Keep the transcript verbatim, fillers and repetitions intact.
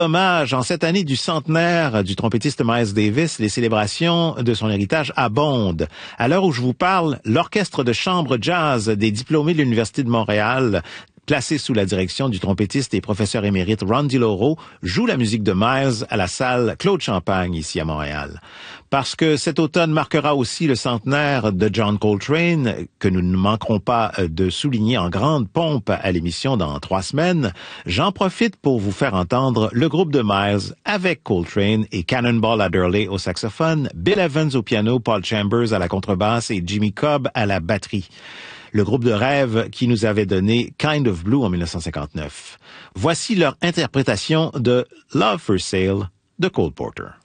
Hommage en cette année du centenaire du trompettiste Miles Davis, les célébrations de son héritage abondent. À l'heure où je vous parle, l'orchestre de chambre jazz des diplômés de l'Université de Montréal, placé sous la direction du trompettiste et professeur émérite Ron DiLauro, joue la musique de Miles à la salle Claude Champagne ici à Montréal. Parce que cet automne marquera aussi le centenaire de John Coltrane, que nous ne manquerons pas de souligner en grande pompe à l'émission dans trois semaines, j'en profite pour vous faire entendre le groupe de Miles avec Coltrane et Cannonball Adderley au saxophone, Bill Evans au piano, Paul Chambers à la contrebasse et Jimmy Cobb à la batterie. Le groupe de rêve qui nous avait donné Kind of Blue en dix-neuf cent cinquante-neuf. Voici leur interprétation de Love for Sale de Cole Porter.